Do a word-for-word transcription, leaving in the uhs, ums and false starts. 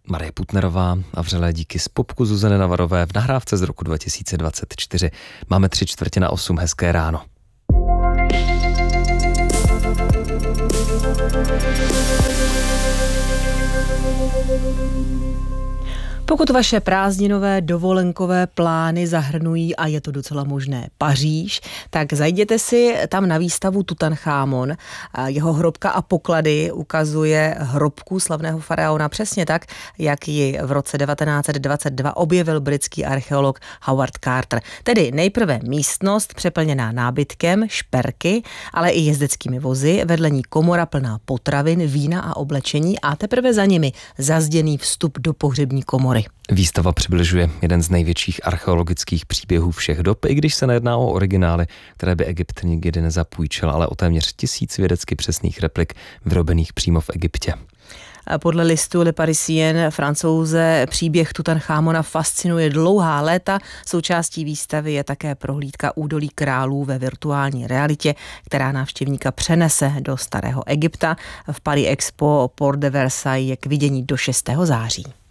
Marie Putnerová a vřelé díky z popku Zuzany Navarové v nahrávce z roku dva tisíce dvacet čtyři. Máme tři čtvrtě na osm, hezké ráno. Pokud vaše prázdninové dovolenkové plány zahrnují, a je to docela možné, Paříž, tak zajděte si tam na výstavu Tutanchamon. Jeho hrobka a poklady ukazuje hrobku slavného faraona přesně tak, jak ji v roce devatenáct set dvacet dva objevil britský archeolog Howard Carter. Tedy nejprve místnost přeplněná nábytkem, šperky, ale i jezdeckými vozy, vedle ní komora plná potravin, vína a oblečení a teprve za nimi zazděný vstup do pohřební komory. Výstava přibližuje jeden z největších archeologických příběhů všech dob, i když se nejedná o originály, které by Egypt nikdy nezapůjčil, ale o téměř tisíc vědecky přesných replik vyrobených přímo v Egyptě. Podle listu Le Parisien Francouze příběh Tutanchamona fascinuje dlouhá léta. Součástí výstavy je také prohlídka údolí králů ve virtuální realitě, která návštěvníka přenese do starého Egypta. V Paris Expo Port de Versailles je k vidění do šestého září.